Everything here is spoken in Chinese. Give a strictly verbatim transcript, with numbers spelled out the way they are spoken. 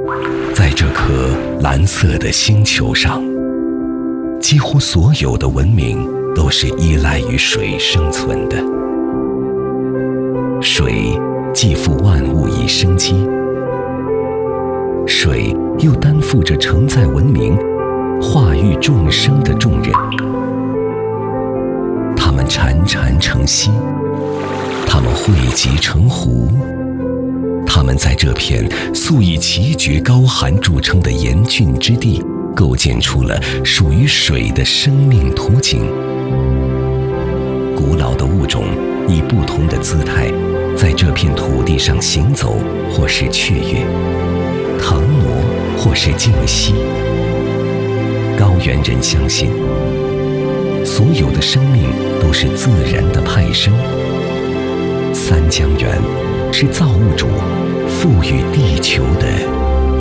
在这颗蓝色的星球上，几乎所有的文明都是依赖于水生存的。水既赋万物以生机，水又担负着承载文明、化育众生的重任。它们潺潺成溪，它们汇集成湖，它们在这片素以奇绝高寒著称的严峻之地，构建出了属于水的生命图景。古老的物种以不同的姿态，在这片土地上行走，或是雀跃、腾挪，或是静息。高原人相信，所有的生命都是自然的派生。三江源是造物主赋予地